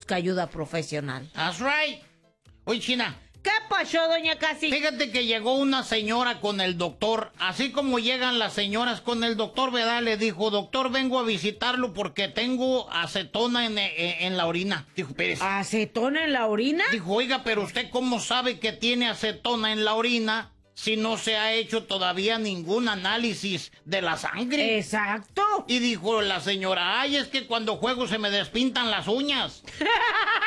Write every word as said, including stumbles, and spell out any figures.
busca ayuda profesional. That's right. Oye, China. ¿Qué pasó, doña Casi? Fíjate que llegó una señora con el doctor, así como llegan las señoras con el doctor, ¿verdad? Le dijo, doctor, vengo a visitarlo porque tengo acetona en, en, en la orina. Dijo, Pérez. ¿Acetona en la orina? Dijo, oiga, pero ¿usted cómo sabe que tiene acetona en la orina si no se ha hecho todavía ningún análisis de la sangre? Exacto. Y dijo la señora, ay, es que cuando juego se me despintan las uñas.